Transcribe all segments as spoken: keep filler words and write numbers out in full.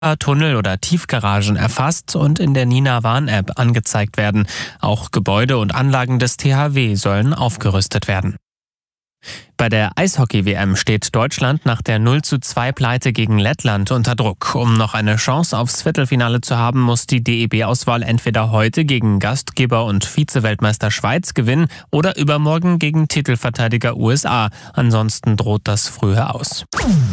Tunnel oder Tiefgaragen erfasst und in der Nina Warn-App angezeigt werden. Auch Gebäude und Anlagen des T H W sollen aufgerüstet werden. Bei der Eishockey-W M steht Deutschland nach der null zu zwei Pleite gegen Lettland unter Druck. Um noch eine Chance aufs Viertelfinale zu haben, muss die D E B-Auswahl entweder heute gegen Gastgeber und Vize-Weltmeister Schweiz gewinnen oder übermorgen gegen Titelverteidiger U S A. Ansonsten droht das frühe Aus.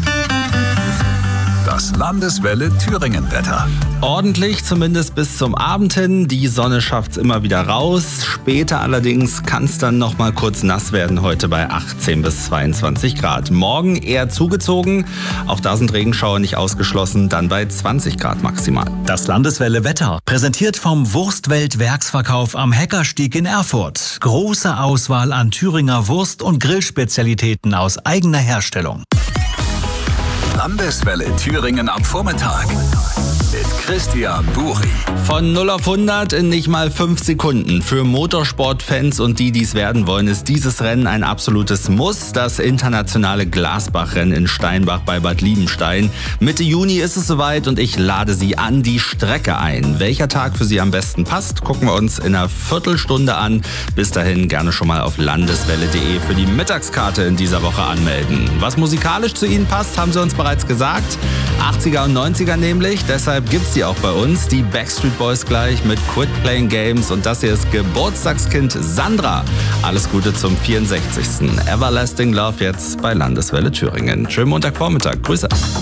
Das Landeswelle Thüringen-Wetter. Ordentlich, zumindest bis zum Abend hin. Die Sonne schafft es immer wieder raus. Später allerdings kann es dann noch mal kurz nass werden, heute bei achtzehn bis zweiundzwanzig Grad. Morgen eher zugezogen. Auch da sind Regenschauer nicht ausgeschlossen, dann bei zwanzig Grad maximal. Das Landeswelle Wetter, präsentiert vom Wurstwelt-Werksverkauf am Heckerstieg in Erfurt. Große Auswahl an Thüringer Wurst- und Grillspezialitäten aus eigener Herstellung. Landeswelle Thüringen am Vormittag mit Christian Buri. Von null auf hundert in nicht mal fünf Sekunden. Für Motorsportfans und die, die es werden wollen, ist dieses Rennen ein absolutes Muss. Das internationale Glasbach-Rennen in Steinbach bei Bad Liebenstein. Mitte Juni ist es soweit und ich lade Sie an die Strecke ein. Welcher Tag für Sie am besten passt, gucken wir uns in einer Viertelstunde an. Bis dahin gerne schon mal auf landeswelle punkt de für die Mittagskarte in dieser Woche anmelden. Was musikalisch zu Ihnen passt, haben Sie uns bereits gesagt. achtziger und neunziger nämlich, deshalb gibt's die auch bei uns. Die Backstreet Boys gleich mit Quit Playing Games und das hier ist Geburtstagskind Sandra. Alles Gute zum vierundsechzigsten Everlasting Love jetzt bei Landeswelle Thüringen. Schönen Montagvormittag, Grüße.